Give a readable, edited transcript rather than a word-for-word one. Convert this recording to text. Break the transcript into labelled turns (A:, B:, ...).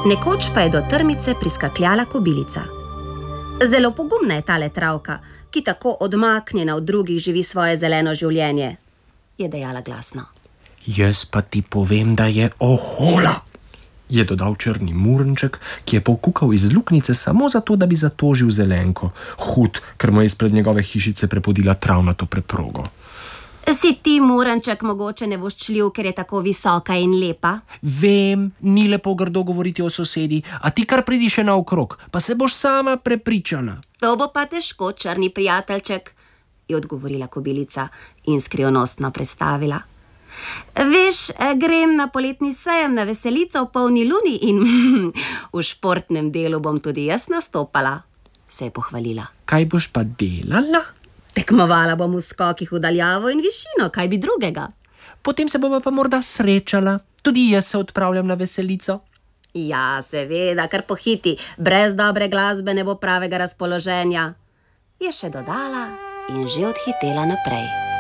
A: Nekoč pa je do trmice priskakljala kobilica. Zelo pogumna je tale travka, ki tako odmaknjena od drugih živi svoje zeleno življenje, je dejala glasno.
B: Jaz pa ti povem, da je ohola, je dodal črni murenček, ki je pokukal iz luknjice samo zato, da bi zatožil zelenko. Hud, ker mu je izpred njegove hišice prepodila travnato preprogo.
A: Si ti, murenček, mogoče nevoščljiv, ker je tako visoka in lepa?
B: Vem, ni lepo grdo govoriti o sosedi, a ti kar pridi še naokrog, pa se boš sama prepričala.
A: To bo pa težko, črni prijateljček, je odgovorila kobilica in skrivnostno predstavila. Veš, grem na poletni sejem na veselico v polni luni in v športnem delu bom tudi jaz nastopala, se je pohvalila.
B: Kaj boš pa delala?
A: Tekmovala bom v skokih v daljavo in višino, kaj bi drugega.
B: Potem se bova pa morda srečala. Tudi jaz se odpravljam na veselico.
A: Ja, seveda, kar pohiti. Brez dobre glasbe ne bo pravega razpoloženja, je še dodala in že odhitela naprej.